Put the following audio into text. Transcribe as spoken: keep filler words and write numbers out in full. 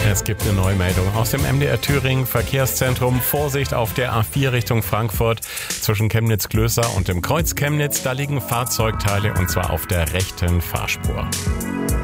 Es gibt eine Neumeldung aus dem M D R Thüringen Verkehrszentrum. Vorsicht auf der A vier Richtung Frankfurt zwischen Chemnitz-Klößer und dem Kreuz Chemnitz. Da liegen Fahrzeugteile und zwar auf der rechten Fahrspur.